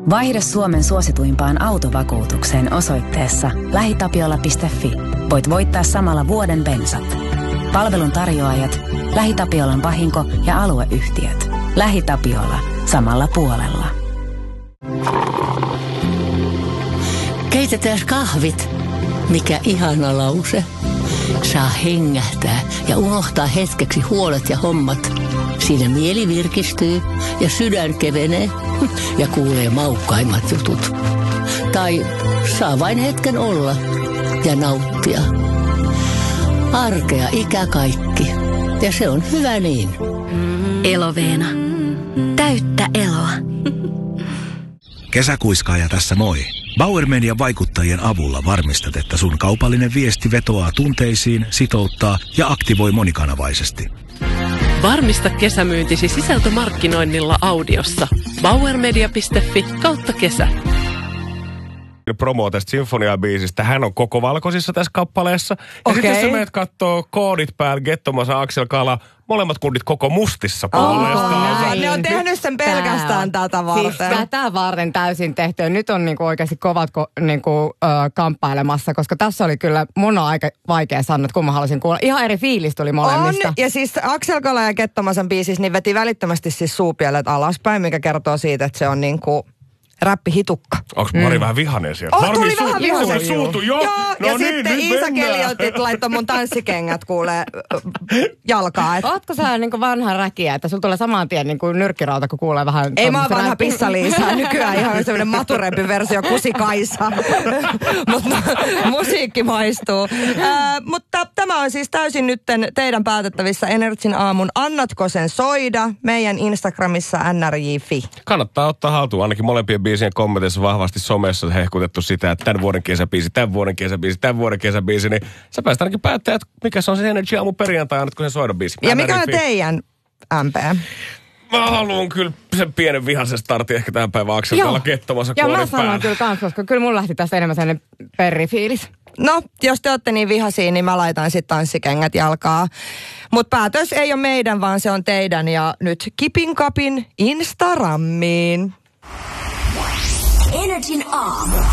Vaihda Suomen suosituimpaan autovakuutukseen osoitteessa lähitapiola.fi. Voit voittaa samalla vuoden bensat. Palvelun tarjoajat, LähiTapiolan vahinko- ja alueyhtiöt. LähiTapiola. Samalla puolella. Keitetään kahvit. Mikä ihana lause. Saa hengähtää ja unohtaa hetkeksi huolet ja hommat. Siinä mieli virkistyy ja sydän kevenee ja kuulee maukkaimmat jutut. Tai saa vain hetken olla ja nauttia. Arkea ikä kaikki. Ja se on hyvä niin. Eloveena. Täyttä eloa. Kesäkuiskaaja tässä moi. Bauer Median vaikuttajien avulla varmistat, että sun kaupallinen viesti vetoaa tunteisiin, sitouttaa ja aktivoi monikanavaisesti. Varmista kesämyyntisi sisältömarkkinoinnilla audiossa. bauermedia.fi/kesä. Promo tästä Sinfonia-biisistä. Hän on koko valkoisissa tässä kappaleessa. Ja sitten jos sä menet kattoo koodit päällä, Gettomasa, Axel Kala, molemmat kundit koko mustissa puolestaan. Ne on tehnyt sen pelkästään tätä varten. Siis tätä varten täysin tehty. Nyt on niinku oikeasti kovat kamppailemassa, koska tässä oli kyllä mun on aika vaikea sanoa, että kun mä halusin kuulla. Ihan eri fiilis tuli molemmista. On, ja siis Axel Kala ja Gettomasan biisissä niin veti välittömästi siis suupielet alaspäin, mikä kertoo siitä, että se on niinku räppihitukka. Onko Mari vähän vihainen sieltä? Tuli vähän vihainen. Suutu, joo. No ja niin, sitten Iisa Keliotit laittoi mun tanssikengät kuulee jalkaa. Ootko sä niinku vanha räkiä, että sulla tulee saman tien niinku nyrkkirauta, kun kuulee vähän... Ei mä oon vanha pissaliisa. Nykyään ihan semmoinen maturempi versio Kusikaisa. Mutta musiikki maistuu. Mutta tämä on siis täysin nyt teidän päätettävissä Energin aamun. Annatko sen soida? Meidän Instagramissa nrj.fi. Kannattaa ottaa haltuun. Ainakin molempien biisien kommenteissa vahvasti somessa hehkutettu sitä, että tämän vuoden kesäbiisi, niin sä pääset ainakin päättämään, että mikä se on se Energy aamu perjantai, annatko sen soida biisi. Ja mikä on teidän MP? Mä haluan kyllä sen pienen vihaisen startin ehkä tämän päivän Akselilla Gettomassa koodin päällä. Ja mä sanon kyllä kans, koska kyllä mun lähti tästä enemmän sellainen perrifiilis. No, jos te olette niin vihaisia, niin mä laitan sitten tanssikengät jalkaa. Mutta päätös ei ole meidän, vaan se on teidän. Ja nyt kipin kapin Instagrammiin. Energin aamu.